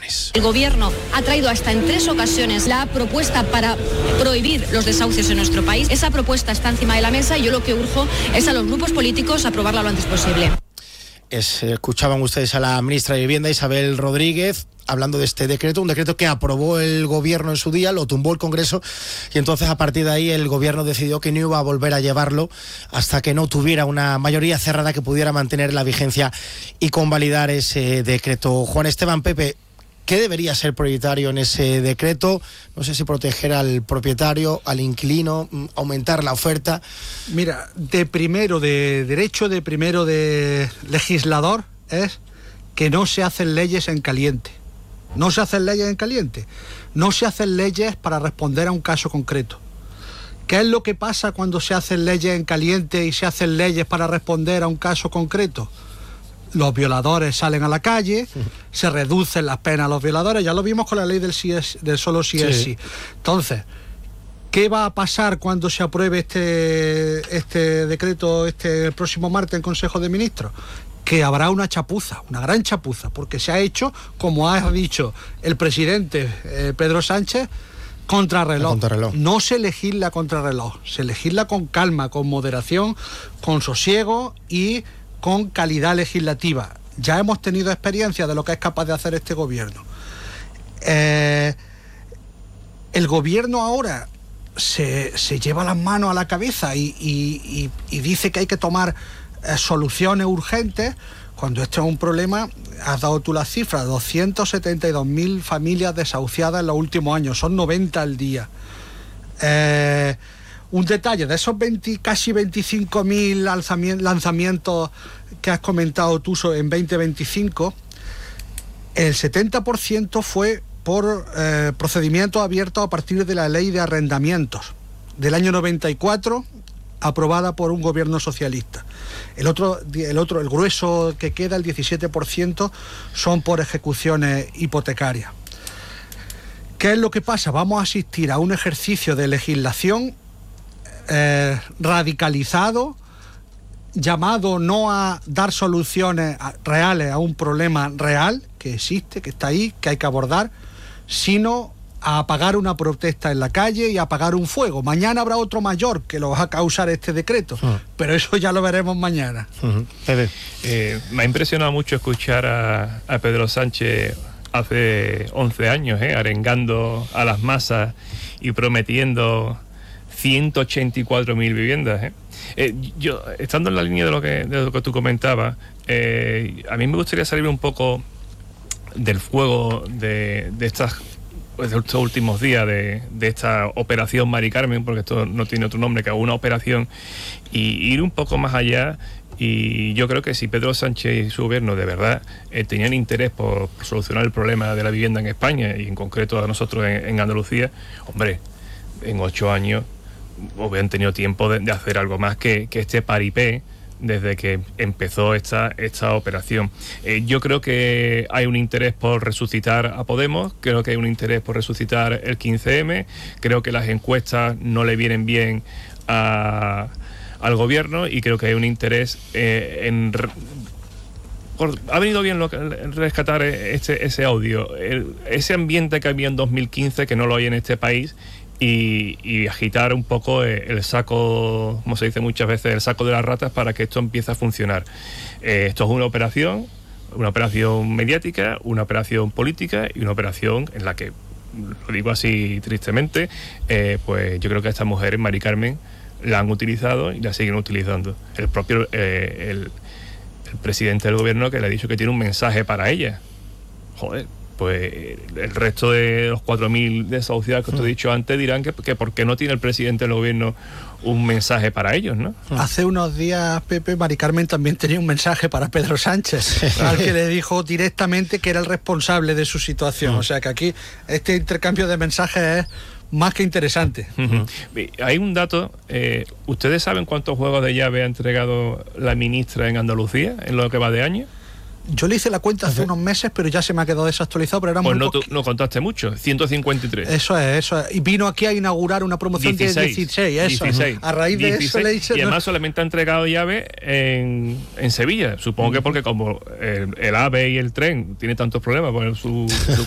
declaraciones. El Gobierno ha traído hasta en 3 ocasiones la propuesta para prohibir los desahucios en nuestro país. Esa propuesta está encima de la mesa y yo lo que urjo es a los grupos políticos aprobarla lo antes posible. Escuchaban ustedes a la ministra de Vivienda, Isabel Rodríguez, hablando de este decreto, un decreto que aprobó el Gobierno en su día, lo tumbó el Congreso y entonces a partir de ahí el Gobierno decidió que no iba a volver a llevarlo hasta que no tuviera una mayoría cerrada que pudiera mantener la vigencia y convalidar ese decreto. Juan Esteban, Pepe, ¿qué debería ser prioritario en ese decreto? No sé si proteger al propietario, al inquilino, aumentar la oferta. Mira, de legislador es que no se hacen leyes en caliente. No se hacen leyes en caliente. No se hacen leyes para responder a un caso concreto. ¿Qué es lo que pasa cuando se hacen leyes en caliente y se hacen leyes para responder a un caso concreto? Los violadores salen a la calle, se reducen las penas a los violadores, ya lo vimos con la ley del solo sí es sí. Entonces, ¿qué va a pasar cuando se apruebe este decreto el próximo martes en Consejo de Ministros? Que habrá una chapuza, una gran chapuza, porque se ha hecho, como ha dicho el presidente Pedro Sánchez, contrarreloj. No se legisla contrarreloj, se legisla con calma, con moderación, con sosiego y con calidad legislativa. Ya hemos tenido experiencia de lo que es capaz de hacer este gobierno. El gobierno ahora se lleva las manos a la cabeza y dice que hay que tomar soluciones urgentes, cuando esto es un problema. Has dado tú las cifras, 272.000 familias desahuciadas en los últimos años, son 90 al día. Un detalle, de esos casi 25.000 lanzamientos que has comentado tú en 2025, el 70% fue por procedimientos abiertos a partir de la ley de arrendamientos del año 94, aprobada por un gobierno socialista. El grueso que queda, el 17%, son por ejecuciones hipotecarias. ¿Qué es lo que pasa? Vamos a asistir a un ejercicio de legislación radicalizado, llamado no a dar soluciones reales a un problema real que existe, que está ahí, que hay que abordar, sino a apagar una protesta en la calle y a apagar un fuego. Mañana habrá otro mayor que lo va a causar este decreto, pero eso ya lo veremos mañana. Me ha impresionado mucho escuchar a Pedro Sánchez hace 11 años, arengando a las masas y prometiendo 184.000 viviendas. Yo, estando en la línea de lo que tú comentabas, a mí me gustaría salir un poco del fuego de estos últimos días, de esta operación Mari Carmen, porque esto no tiene otro nombre que una operación, y ir un poco más allá. Y yo creo que si Pedro Sánchez y su gobierno de verdad tenían interés por solucionar el problema de la vivienda en España, y en concreto a nosotros en Andalucía, hombre, en 8 años hubieran tenido tiempo de hacer algo más que este paripé desde que empezó esta operación. Yo creo que hay un interés por resucitar a Podemos, creo que hay un interés por resucitar el 15M, creo que las encuestas no le vienen bien al gobierno, y creo que hay un interés ha venido bien rescatar ese audio, ese ambiente que había en 2015 que no lo hay en este país, y agitar un poco el saco, como se dice muchas veces, el saco de las ratas, para que esto empiece a funcionar. Esto es una operación mediática, una operación política y una operación en la que, lo digo así tristemente, pues yo creo que a esta mujer, Mari Carmen, la han utilizado y la siguen utilizando. El propio el presidente del gobierno, que le ha dicho que tiene un mensaje para ella. Joder, pues el resto de los 4.000 desahuciados que os he dicho antes dirán que por qué no tiene el presidente del gobierno un mensaje para ellos, ¿no? Hace unos días, Pepe, Mari Carmen también tenía un mensaje para Pedro Sánchez, al que le dijo directamente que era el responsable de su situación. O sea que aquí este intercambio de mensajes es más que interesante. Hay un dato, ¿ustedes saben cuántos juegos de llave ha entregado la ministra en Andalucía en lo que va de año? Yo le hice la cuenta hace unos meses, pero ya se me ha quedado desactualizado, pero era pues muy no contaste mucho, 153. Eso es. Y vino aquí a inaugurar una promoción 16, de 16. A raíz de 16. Eso le hice... Y además solamente ha entregado llave en Sevilla. Supongo que porque como el AVE y el tren tiene tantos problemas por su